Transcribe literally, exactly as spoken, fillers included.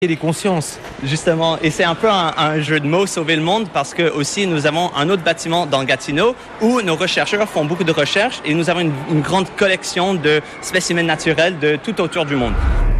et les consciences. Justement, et c'est un peu un, un jeu de mots, sauver le monde, parce que aussi nous avons un autre bâtiment dans Gatineau où nos chercheurs font beaucoup de recherches et nous avons une, une grande collection de spécimens naturels de tout autour du monde.